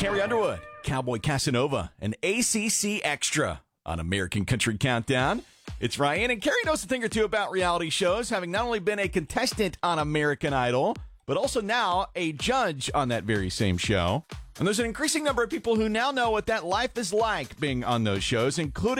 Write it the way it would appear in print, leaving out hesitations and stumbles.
Carrie Underwood, Cowboy Casanova, and ACC Extra on American Country Countdown. It's Ryan, and Carrie knows a thing or two about reality shows, having not only been a contestant on American Idol, but also now a judge on that very same show. And there's an increasing number of people who now know what that life is like being on those shows, including